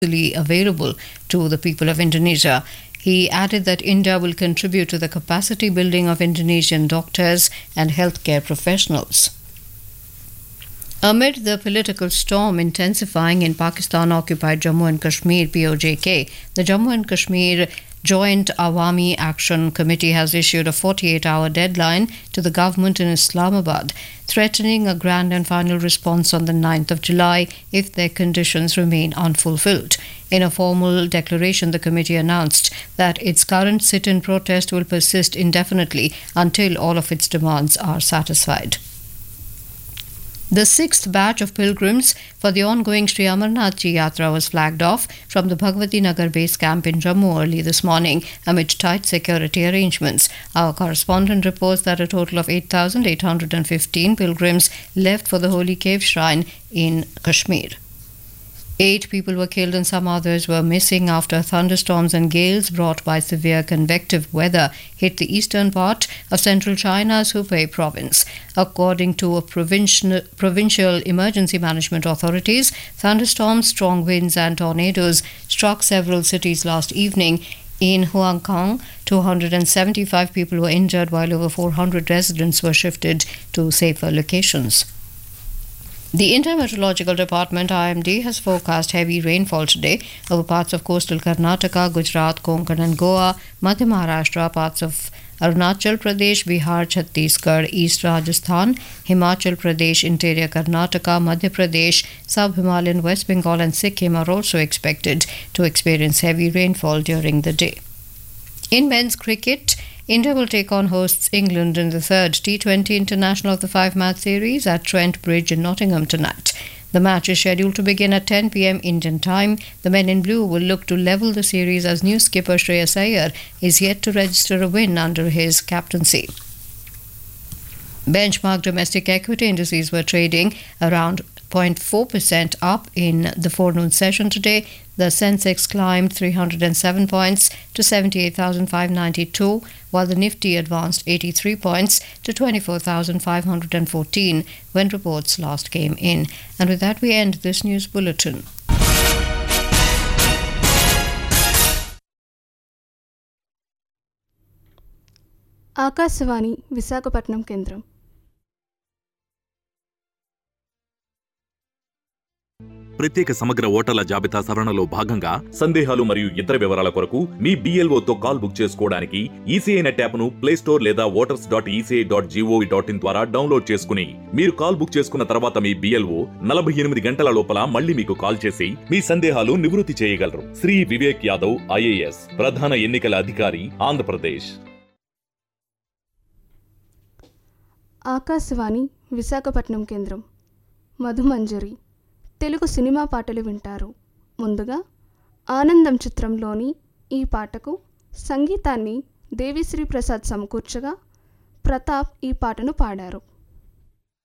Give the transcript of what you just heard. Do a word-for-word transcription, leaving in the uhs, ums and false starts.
available to the people of Indonesia. He added that India will contribute to the capacity building of Indonesian doctors and healthcare professionals. Amid the political storm intensifying in Pakistan-occupied Jammu and Kashmir (P O J K), the Jammu and Kashmir Joint Awami Action Committee has issued a forty-eight hour deadline to the government in Islamabad, threatening a grand and final response on the ninth of July if their conditions remain unfulfilled. In a formal declaration, the committee announced that its current sit-in protest will persist indefinitely until all of its demands are satisfied. The sixth batch of pilgrims for the ongoing Sri Amarnath Ji Yatra was flagged off from the Bhagwati Nagar base camp in Jammu early this morning amid tight security arrangements. Our correspondent reports that a total of eight thousand eight hundred fifteen pilgrims left for the holy cave shrine in Kashmir. Eight people were killed and some others were missing after thunderstorms and gales brought by severe convective weather hit the eastern part of central China's Hubei province. According to a provincial, provincial emergency management authorities, thunderstorms, strong winds and tornadoes struck several cities last evening. In Huangkang, two hundred seventy-five people were injured while over four hundred residents were shifted to safer locations. The Intermeteorological Department I M D has forecast heavy rainfall today over parts of coastal Karnataka, Gujarat, Konkan and Goa, Madhya Maharashtra, parts of Arunachal Pradesh, Bihar, Chhattisgarh, East Rajasthan, Himachal Pradesh, interior Karnataka, Madhya Pradesh, Sub-Himalayan, West Bengal and Sikkim are also expected to experience heavy rainfall during the day. In men's cricket, India will take on hosts England in the third T twenty International of the five-match series at Trent Bridge in Nottingham tonight. The match is scheduled to begin at ten p m Indian time. The men in blue will look to level the series as new skipper Shreyas Iyer is yet to register a win under his captaincy. Benchmark domestic equity indices were trading around zero point four percent up in the forenoon session today. The Sensex climbed three hundred seven points to seventy-eight thousand five hundred ninety-two, while the Nifty advanced eighty-three points to twenty-four thousand five hundred fourteen when reports last came in. And with that, we end this news bulletin. Akashvani Visakhapatnam కేంద్రం. ప్రత్యేక సమగ్ర ఓటర్ల జాబితా సవరణలో భాగంగా సందేహాలు మరియు ఇతర వివరాల కొరకు మీ బిఎల్ఓతో కాల్ బుక్ చేసుకోవడానికి ఈసీఐ నెట్ యాప్ను ప్లే స్టోర్ లేదా voters dot ECI dot GOV dot in ద్వారా డౌన్లోడ్ చేసుకుని మీరు కాల్ బుక్ చేసుకున్న తర్వాత మీ బిఎల్ఓ నలభై ఎనిమిది గంటల లోపల మళ్ళీ మీకు కాల్ చేసి మీ సందేహాలు నివృత్తి చేయగలరు. శ్రీ వివేక్ యాదవ్ ఐఏఎస్, ప్రధాన ఎన్నికల అధికారి, ఆంధ్రప్రదేశ్. ఆకాశవాణి విశాఖపట్నం కేంద్రం. మధుమంజరి తెలుగు సినిమా పాటలు వింటారు. ముందుగా ఆనందం చిత్రంలోని ఈ పాటకు సంగీతాన్ని దేవిశ్రీ ప్రసాద్ సమకూర్చగా ప్రతాప్ ఈ పాటను పాడారు.